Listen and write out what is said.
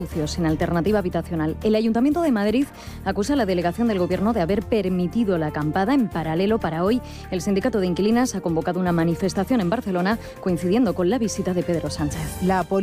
sin alternativa habitacional. El Ayuntamiento de Madrid acusa a la delegación del Gobierno de haber permitido la acampada. En paralelo, para hoy, el sindicato de inquilinas ha convocado una manifestación en Barcelona coincidiendo con la visita de Pedro Sánchez.